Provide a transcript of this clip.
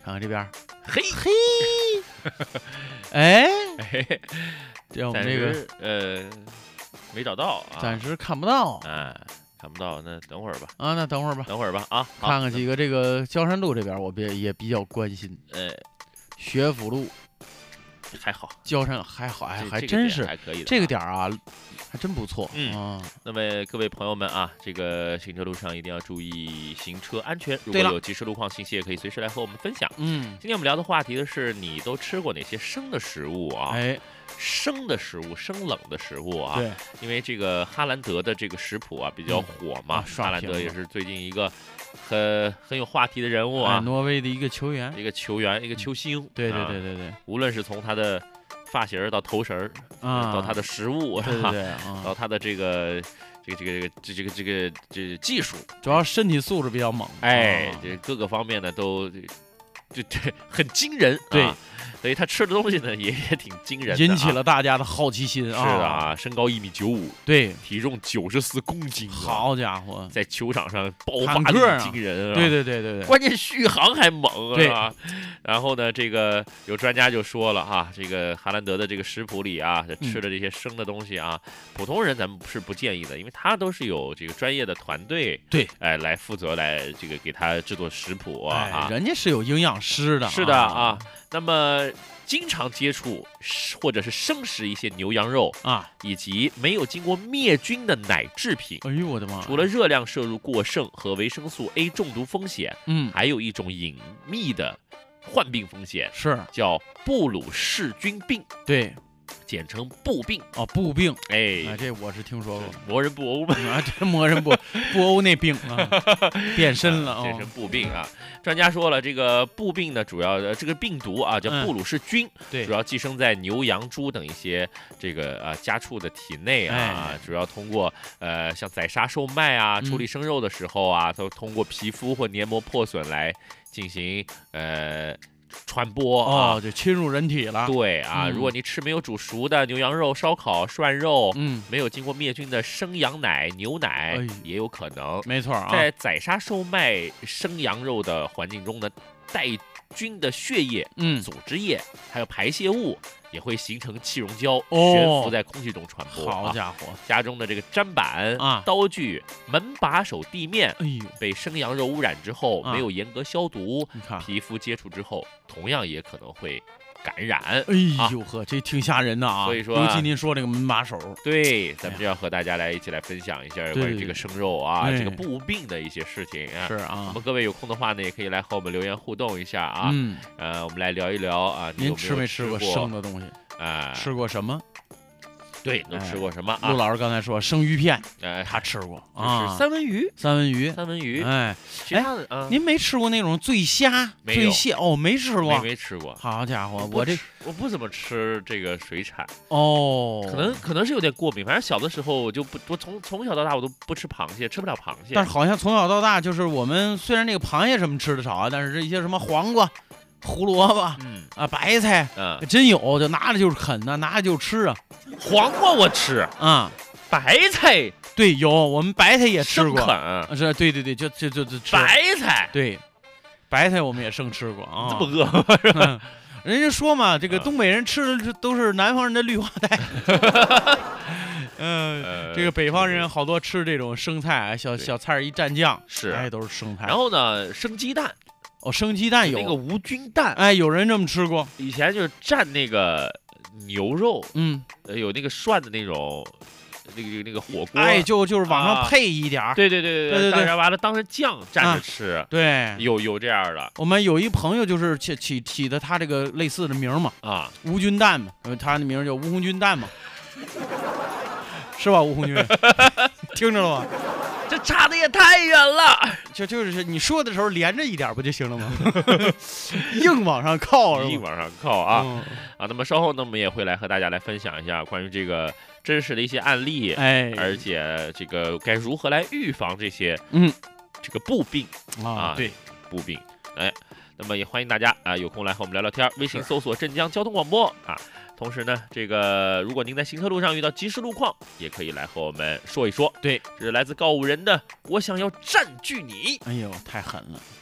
看看这边， 嘿嘿，哎，这我们暂这个时没找到啊， 暂时看不到哎，看不到，那等会儿吧， 啊。那等会儿吧， 等会儿吧啊，好看看几个这个焦山路这边，我也比较关心。学府路还好， 焦山还好，哎， 这个还真是点还可以的， 这个点儿啊，还真不错。 那么各位朋友们啊，这个行车路上一定要注意行车安全。如果对了有即时路况信息，也可以随时来和我们分享。 嗯， 今天我们聊的话题的是你都吃过哪些生的食物啊？ 哎， 生的食物，生冷的食物啊。 对， 因为这个哈兰德的这个食谱啊比较火嘛，哈兰德刷屏了也是最近一个很有话题的人物啊， 哎挪威的一个球员， 一个球员，一个球星。 对对对对对， 无论是从他的发型儿到头绳儿啊， 到他的食物， 对对对到啊， 他的这个技术， 主要身体素质比较猛， 哎， 啊这各个方面呢都对很惊人， 对啊，所以他吃的东西呢也挺惊人的， 引起了大家的好奇心啊。 是的啊，身高1.95米， 对， 体重94公斤， 好家伙， 在球场上爆发坦克啊力惊人啊！ 对对对对对， 关键续航还猛对啊！然后呢，这个有专家就说了啊，这个哈兰德的这个食谱里啊，吃的这些生的东西啊，普通人咱们是不建议的，因为他都是有这个专业的团队对， 哎，来负责来这个给他制作食谱啊。 人家是有营养师的， 是的啊。那么经常接触或者是生食一些牛羊肉啊， 以及没有经过灭菌的奶制品， 哎呦我的妈！ 除了热量摄入过剩和维生素 A 中毒风险，还有一种隐秘的患病风险， 是叫布鲁氏菌病， 对， 简称布病。 哦，布病， 哎， 这我是听说过， 魔人布欧嘛， 啊，这魔人布欧那病啊，变身了， 变成布病啊。专家说了，这个布病呢，主要这个病毒啊叫布鲁氏菌， 对， 主要寄生在牛羊猪等一些这个家畜的体内啊，主要通过像宰杀售卖啊，处理生肉的时候啊，都通过皮肤或黏膜破损来进行传播啊， 就侵入人体了。 对啊，如果你吃没有煮熟的牛羊肉、烧烤、涮肉，没有经过灭菌的生羊奶、牛奶，也有可能。 没错啊， 在宰杀售卖生羊肉的环境中呢，带菌的血液、组织液还有排泄物也会形成气溶胶，悬浮在空气中传播。 好家伙， 家中的这个砧板、刀具、门把手、地面，被生羊肉污染之后，没有严格消毒，皮肤接触之后，同样也可能会感染。 哎呦呵，这挺吓人的啊！ 所以说， 尤其您说这个门把手， 对，咱们就要和大家一起来分享一下关于这个生肉啊，这个布病的一些事情啊。 是啊， 那么各位有空的话呢，也可以来和我们留言互动一下啊。我们来聊一聊啊， 您吃没吃过生的东西？吃过什么？ 对，都吃过什么？ 陆老师刚才说生鱼片，他吃过啊，三文鱼， 三文鱼， 其他的啊， 您没吃过那种醉虾、醉蟹哦？没吃过， 没吃过。 好家伙， 我不怎么吃这个水产哦， 可能是有点过敏。反正小的时候我就不，我从小到大我都不吃螃蟹，吃不了螃蟹。 但是好像从小到大，就是我们虽然这个螃蟹什么吃的少啊，但是这些什么黄瓜、胡萝卜，白菜，真有，就拿着就是啃呐，拿着就吃啊。 黄瓜我吃啊， 白菜对有，我们白菜也吃过， 是， 对对对，就吃白菜， 对，白菜我们也生吃过啊。 这么饿吗？是吧？ 人家说嘛，这个东北人吃的都是南方人的绿化带。这个北方人好多吃这种生菜，小菜一蘸酱， 是， 都是生菜。 然后呢，生鸡蛋。 哦，生鸡蛋有那个无菌蛋， 有人这么吃过。 以前就是蘸那个牛肉，有那个涮的那种，那个火锅， 就是往上配一点儿。 对，当然完了当成酱蘸着吃。 对， 有这样的。 我们有一朋友就是起的他这个类似的名嘛，无菌蛋嘛，他的名叫吴红军蛋嘛，是吧？吴红军，听着了吗？ 这差的也太远了， 就是你说的时候连着一点不就行了吗？硬往上靠， 硬往上靠啊！那么稍后呢，我们也会来和大家来分享一下关于这个真实的一些案例，而且这个该如何来预防这些这个布病啊？ 对， 布病，那么也欢迎大家啊有空来和我们聊聊天，微信搜索镇江交通广播啊。同时呢，这个如果您在行车路上遇到即时路况，也可以来和我们说一说。 对， 这是来自告五人的，我想要占据你。 哎呦，太狠了。